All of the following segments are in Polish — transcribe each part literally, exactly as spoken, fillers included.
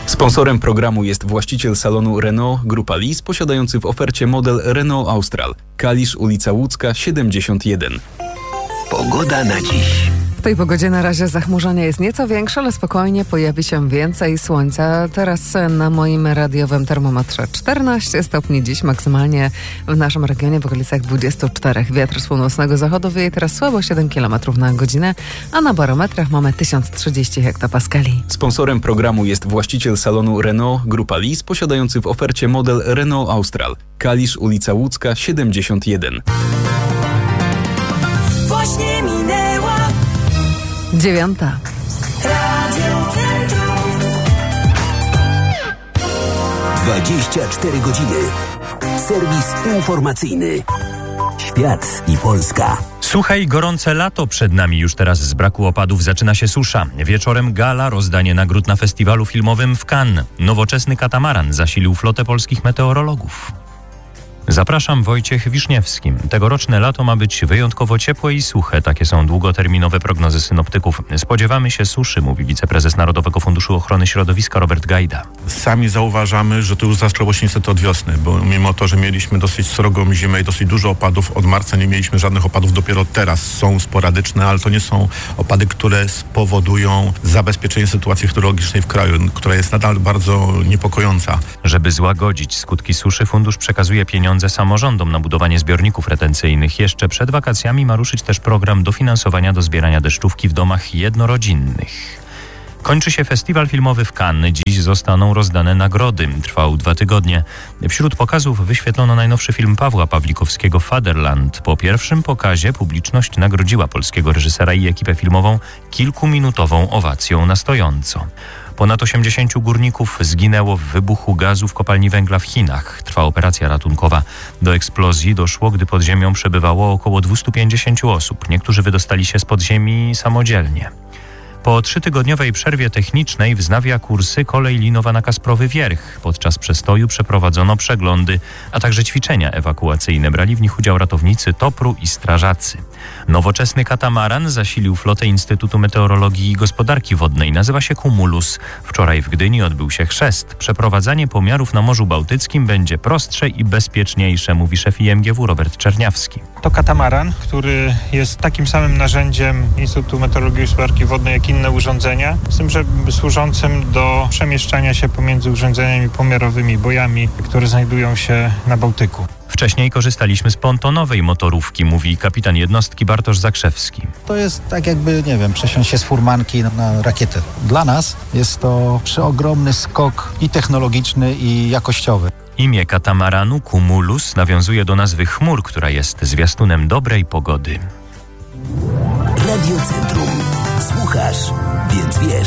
Sponsorem programu jest właściciel salonu Renault Grupa Lis, posiadający w ofercie model Renault Austral. Kalisz, ulica Łódzka, siedemdziesiąt jeden. Pogoda na dziś. W tej pogodzie na razie zachmurzenie jest nieco większe, ale spokojnie pojawi się więcej słońca. Teraz na moim radiowym termometrze czternaście stopni dziś, maksymalnie w naszym regionie w okolicach dwadzieścia cztery. Wiatr z północnego zachodu wieje teraz słabo siedem kilometrów na godzinę, a na barometrach mamy tysiąc trzydzieści hektopaskali. Sponsorem programu jest właściciel salonu Renault Grupa Lis, posiadający w ofercie model Renault Austral. Kalisz, ulica Łódzka, siedemdziesiąt jeden. Właśnie minęła Dziewiąta. Radio Centrum. dwadzieścia cztery godziny. Serwis informacyjny. Świat i Polska. Suche i gorące lato przed nami. Już teraz z braku opadów zaczyna się susza. Wieczorem gala, rozdanie nagród na festiwalu filmowym w Cannes. Nowoczesny katamaran zasilił flotę polskich meteorologów. Zapraszam, Wojciech Wiszniewski. Tegoroczne lato ma być wyjątkowo ciepłe i suche. Takie są długoterminowe prognozy synoptyków. Spodziewamy się suszy, mówi wiceprezes Narodowego Funduszu Ochrony Środowiska Robert Gajda. Sami zauważamy, że to już zaczęło się niestety od wiosny, bo mimo to, że mieliśmy dosyć srogą zimę i dosyć dużo opadów, od marca nie mieliśmy żadnych opadów, dopiero teraz są sporadyczne, ale to nie są opady, które spowodują zabezpieczenie sytuacji hydrologicznej w kraju, która jest nadal bardzo niepokojąca. Żeby złagodzić skutki suszy, fundusz przekazuje pieniądze samorządom na budowanie zbiorników retencyjnych. Jeszcze przed wakacjami ma ruszyć też program dofinansowania do zbierania deszczówki w domach jednorodzinnych. Kończy się festiwal filmowy w Cannes. Dziś zostaną rozdane nagrody. Trwał dwa tygodnie. Wśród pokazów wyświetlono najnowszy film Pawła Pawlikowskiego Fatherland. Po pierwszym pokazie publiczność nagrodziła polskiego reżysera i ekipę filmową kilkuminutową owacją na stojąco. Ponad osiemdziesięciu górników zginęło w wybuchu gazu w kopalni węgla w Chinach. Trwa operacja ratunkowa. Do eksplozji doszło, gdy pod ziemią przebywało około dwieście pięćdziesiąt osób. Niektórzy wydostali się z podziemi samodzielnie. Po trzytygodniowej przerwie technicznej wznawia kursy kolej linowa na Kasprowy Wierch. Podczas przestoju przeprowadzono przeglądy, a także ćwiczenia ewakuacyjne. Brali w nich udział ratownicy Topru i strażacy. Nowoczesny katamaran zasilił flotę Instytutu Meteorologii i Gospodarki Wodnej. Nazywa się Cumulus. Wczoraj w Gdyni odbył się chrzest. Przeprowadzanie pomiarów na Morzu Bałtyckim będzie prostsze i bezpieczniejsze, mówi szef I M G W Robert Czerniawski. To katamaran, który jest takim samym narzędziem Instytutu Meteorologii i Gospodarki Wodnej, jak inne urządzenia, z tym, że służącym do przemieszczania się pomiędzy urządzeniami pomiarowymi, bojami, które znajdują się na Bałtyku. Wcześniej korzystaliśmy z pontonowej motorówki, mówi kapitan jednostki Bartosz Zakrzewski. To jest tak jakby, nie wiem, przesiąść się z furmanki na, na rakietę. Dla nas jest to przeogromny skok i technologiczny, i jakościowy. Imię katamaranu Cumulus nawiązuje do nazwy chmur, która jest zwiastunem dobrej pogody. Radio Centrum. Słuchasz, więc wiesz.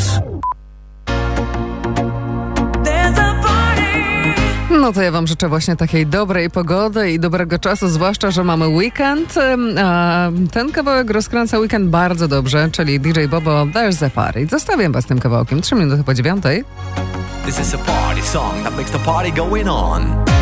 No to ja wam życzę właśnie takiej dobrej pogody i dobrego czasu, zwłaszcza, że mamy weekend, a ten kawałek rozkręca weekend bardzo dobrze, czyli D J Bobo, There's a Party. Zostawiam was tym kawałkiem, trzy minuty po dziewiątej. This is a party song that makes the party going on.